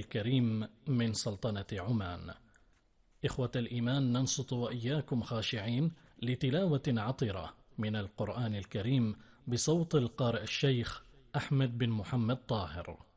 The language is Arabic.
الكريم من سلطنة عمان. إخوة الإيمان، ننصت وإياكم خاشعين لتلاوة عطرة من القرآن الكريم بصوت القارئ الشيخ أحمد بن محمد طاهر.